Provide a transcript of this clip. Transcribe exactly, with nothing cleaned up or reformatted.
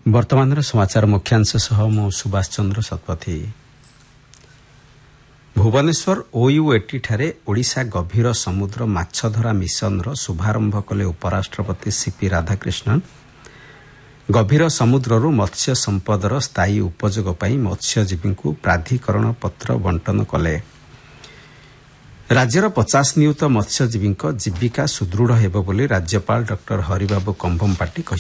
वर्तमान समाचार मुख्यांश सह मु सुभाष चंद्र शतपथी। भुवनेश्वर ओयूएटी ठारे ओडिशा गभीर समुद्र माछधरा मिशन रो शुभारंभ कले उपराष्ट्रपति सीपी राधाकृष्णन। गभीर समुद्ररू मत्स्य संपदर स्थायी उपयोग पई मत्स्यजीवी को प्राधिकरण पत्र बंटन कले। राज्यर पचास नियुत मत्स्यजीवी जीविका सुदृढ़ हेब बोली राज्यपाल डॉ हरिबाबू कंभमपाटी